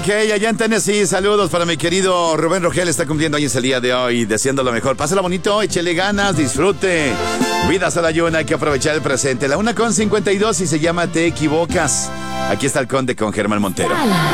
Ok, allá en Tennessee, saludos para mi querido Rubén Rogel, está cumpliendo años el día de hoy, deseando lo mejor. Pásala bonito, échele ganas, disfrute. Vida sola y una, hay que aprovechar el presente. La 1:52 y se llama Te Equivocas. Aquí está el Conde con Germán Montero.